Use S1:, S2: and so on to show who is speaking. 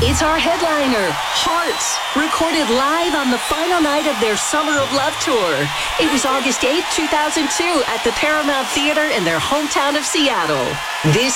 S1: It's our headliner, Hearts, recorded live on the final night of their Summer of Love tour. It was August 8, 2002 at the Paramount Theater in their hometown of Seattle. This